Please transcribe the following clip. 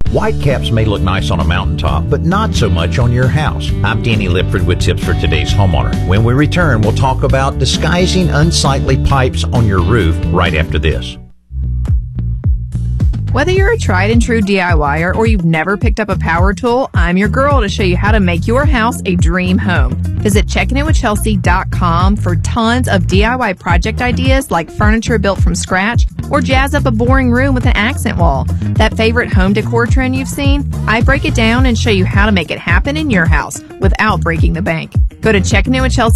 Whitecaps may look nice on a mountaintop, but not so much on your house. I'm Danny Lipford with tips for today's homeowner. When we return, we'll talk about disguising unsightly pipes on your roof right after this. Whether you're a tried and true DIYer or you've never picked up a power tool, I'm your girl to show you how to make your house a dream home. Visit checkingitwithchelsea.com for tons of DIY project ideas like furniture built from scratch or jazz up a boring room with an accent wall. That favorite home decor trend you've seen? I break it down and show you how to make it happen in your house without breaking the bank. Go to checkingitwithchelsea.com